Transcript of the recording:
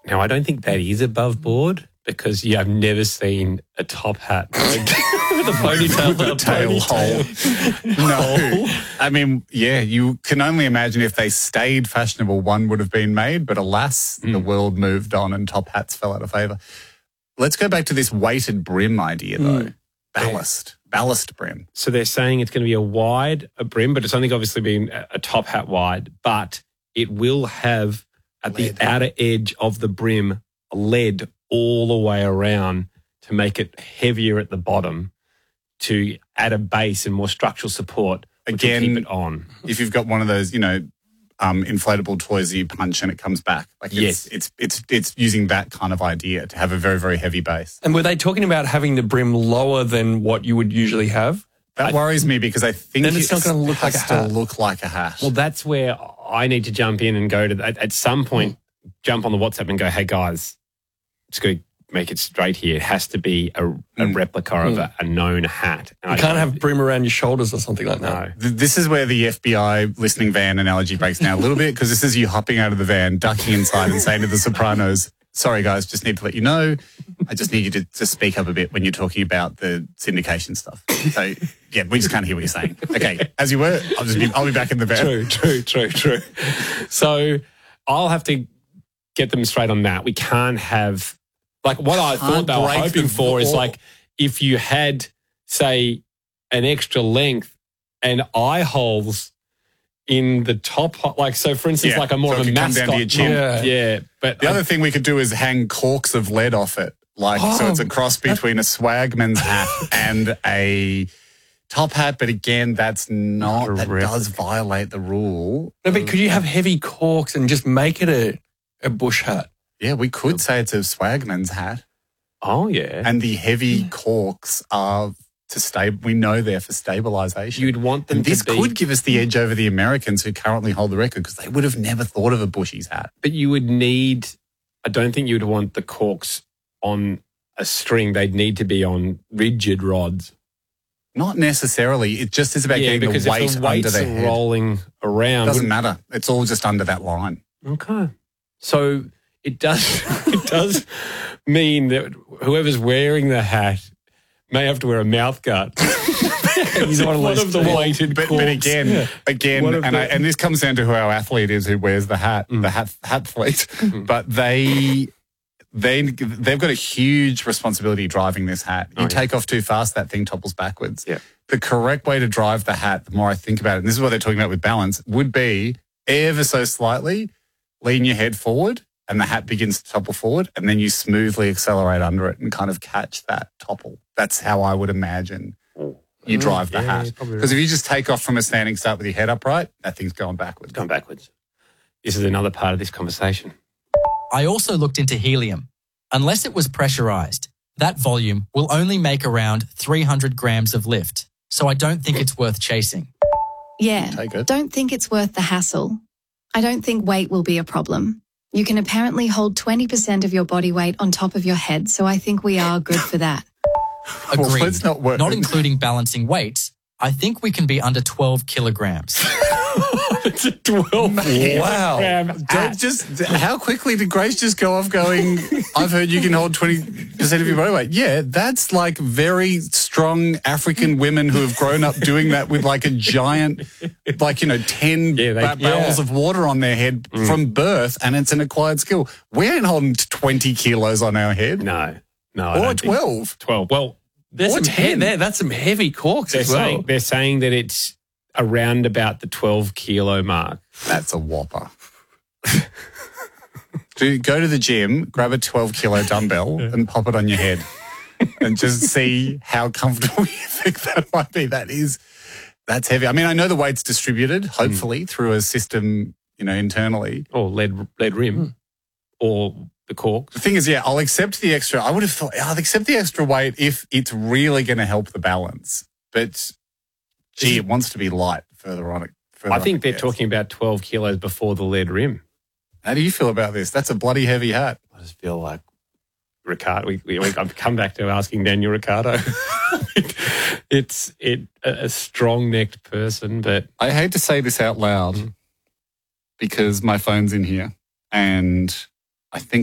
Now, I don't think that is above board because you have never seen a top hat with a ponytail with a tail hole. No. I mean, yeah, you can only imagine if they stayed fashionable, one would have been made. But alas, the world moved on and top hats fell out of favour. Let's go back to this weighted brim idea, though. Ballast brim. So they're saying it's going to be a brim, but it's only obviously been a top hat wide, but it will have at the outer edge of the brim lead all the way around to make it heavier at the bottom to add a base and more structural support. Again, keep it on. If you've got one of those, inflatable toys that you punch and it comes back. It's using that kind of idea to have a very, very heavy base. And were they talking about having the brim lower than what you would usually have? That worries me because I think it's not going to look like a hat. Look like a hat. Well, that's where I need to jump in and go to at some point, jump on the WhatsApp and go, hey guys, it's going to make it straight here. It has to be a replica of a known hat. And you can't have brim around your shoulders or something like that. No. This is where the FBI listening van analogy breaks down a little bit because this is you hopping out of the van, ducking inside and saying to the Sopranos, sorry guys, just need to let you know, I just need you to speak up a bit when you're talking about the syndication stuff. So, yeah, we just can't hear what you're saying. Okay, as you were, I'll be back in the van. True. So I'll have to get them straight on that. We can't have... Like what I thought they were hoping for is like if you had, say, an extra length and eye holes in the top, like so for instance, like a more of a mascot. Come down to your chin. Yeah. But the other thing we could do is hang corks of lead off it. So it's a cross between a swagman's hat and a top hat. But again, that does violate the rule. No, but could you have heavy corks and just make it a bush hat? Yeah, we could say it's a swagman's hat. Oh, yeah. And the heavy corks are we know they're for stabilisation. You'd want them This could give us the edge over the Americans who currently hold the record because they would have never thought of a bushy's hat. But you would need, I don't think you'd want the corks on a string. They'd need to be on rigid rods. Not necessarily. It just is about getting the weight under the head. Rolling around. Doesn't matter. It's all just under that line. Okay. So... It does mean that whoever's wearing the hat may have to wear a mouth guard. One of the weighted corks. But again, and this comes down to who our athlete is who wears the hat, the hathlete. But they've got a huge responsibility driving this hat. You take off too fast, that thing topples backwards. Yeah. The correct way to drive the hat, the more I think about it, and this is what they're talking about with balance, would be ever so slightly lean your head forward and the hat begins to topple forward, and then you smoothly accelerate under it and kind of catch that topple. That's how I would imagine you drive the hat. Because if you just take off from a standing start with your head upright, that thing's going backwards. This is another part of this conversation. I also looked into helium. Unless it was pressurized, that volume will only make around 300 grams of lift. So I don't think it's worth chasing. Yeah, don't think it's worth the hassle. I don't think weight will be a problem. You can apparently hold 20% of your body weight on top of your head, so I think we are good for that. Agreed. Not including balancing weights, I think we can be under 12 kilograms. It's a 12. Wow. How quickly did Grace just go off going, I've heard you can hold 20% of your body weight. Yeah, that's like very strong African women who have grown up doing that with like a giant, 10 barrels of water on their head from birth, and it's an acquired skill. We ain't holding 20 kilos on our head. No. Or 12. 12. Well, that's some heavy corks as well. They're saying that it's around about the 12 kilo mark. That's a whopper. Go to the gym, grab a 12 kilo dumbbell and pop it on your head and just see how comfortable you think that might be. That's heavy. I mean, I know the weight's distributed, hopefully, through a system, internally. Or lead rim or the corks. The thing is, I'll accept the extra. I would have thought I'll accept the extra weight if it's really going to help the balance. But it wants to be light further on. I think they're talking about 12 kilos before the lead rim. How do you feel about this? That's a bloody heavy hat. I just feel like Ricardo. I've come back to asking Daniel Ricciardo. It's a strong-necked person, but I hate to say this out loud because my phone's in here, and I think